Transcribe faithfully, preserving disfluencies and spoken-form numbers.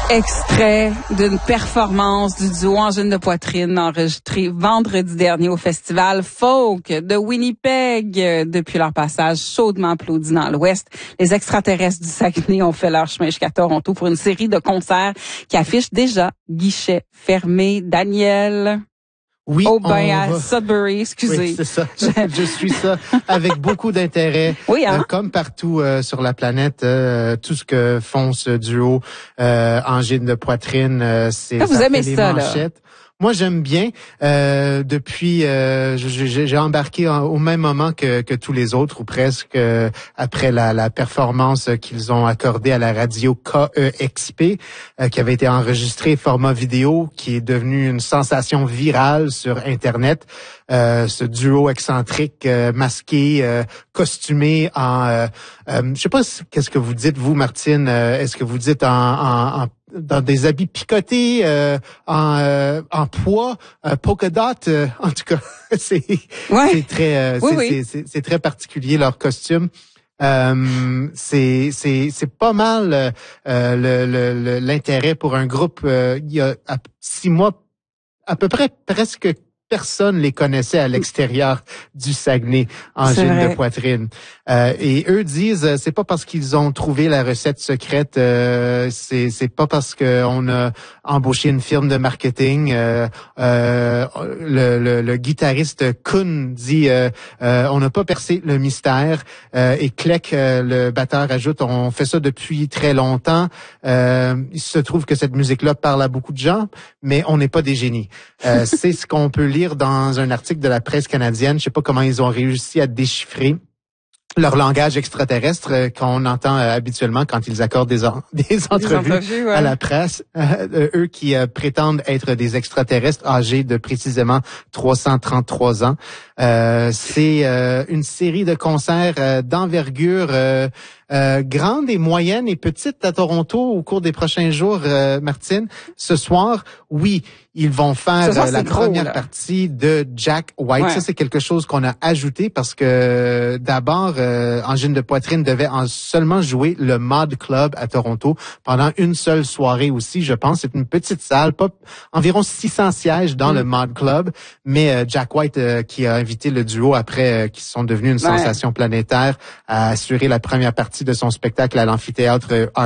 Extrait d'une performance du duo Angine de Poitrine enregistrée vendredi dernier au festival Folk de Winnipeg. Depuis leur passage chaudement applaudi dans l'Ouest, les extraterrestres du Saguenay ont fait leur chemin jusqu'à Toronto pour une série de concerts qui affiche déjà guichet fermé. Daniel? Oui, oh ben à va... Sudbury, excusez. Oui, c'est ça. Je, je suis ça avec beaucoup d'intérêt. Oui, hein? Euh, comme partout euh, sur la planète, euh, tout ce que font ce duo euh, Angine de Poitrine, euh, c'est ah, vous ça aimez fait les ça, manchettes. Là. Moi, j'aime bien. Euh, depuis, euh, j'ai, j'ai embarqué en, au même moment que, que tous les autres, ou presque, euh, après la, la performance qu'ils ont accordée à la radio K E X P, euh, qui avait été enregistrée format vidéo, qui est devenu une sensation virale sur Internet. Euh, ce duo excentrique, euh, masqué, euh, costumé en... Euh, euh, je sais pas qu'est-ce que vous dites, vous, Martine. Euh, est-ce que vous dites en... en, en dans des habits picotés, euh, en, euh, en poids, euh, polka dot, euh, en tout cas, c'est, ouais. c'est très, euh, oui, c'est, oui. c'est, c'est, c'est très particulier leur costume. Euh, c'est, c'est, c'est pas mal euh, le, le, le, l'intérêt pour un groupe. Euh, il y a à, six mois, à peu près presque personne les connaissait à l'extérieur du Saguenay, Angine de Poitrine. Euh, et eux disent, c'est pas parce qu'ils ont trouvé la recette secrète, euh, c'est c'est pas parce qu'on a embauché une firme de marketing. Euh, euh, le, le, le guitariste Kun dit, euh, euh, on n'a pas percé le mystère. Euh, et Kleck, euh, le batteur, ajoute, on fait ça depuis très longtemps. Euh, il se trouve que cette musique-là parle à beaucoup de gens, mais on n'est pas des génies. Euh, c'est ce qu'on peut lire dans un article de la presse canadienne. Je sais pas comment ils ont réussi à déchiffrer leur langage extraterrestre euh, qu'on entend euh, habituellement quand ils accordent des, en- des entrevues, des entrevues ouais. à la presse. Euh, eux qui euh, prétendent être des extraterrestres âgés de précisément trois cent trente-trois ans. Euh, c'est euh, une série de concerts euh, d'envergure euh, euh, grande et moyenne et petite à Toronto au cours des prochains jours, euh, Martine. Ce soir, oui, ils vont faire soir, euh, la gros, première là. partie de Jack White. Ouais. Ça, c'est quelque chose qu'on a ajouté parce que d'abord, euh, Angine de Poitrine devait en seulement jouer le Mod Club à Toronto pendant une seule soirée aussi, je pense. C'est une petite salle, pas environ six cents sièges dans mm. le Mod Club, mais euh, Jack White euh, qui a invité le duo après, euh, qui sont devenus une ouais. sensation planétaire, a assuré la première partie de son spectacle à l'amphithéâtre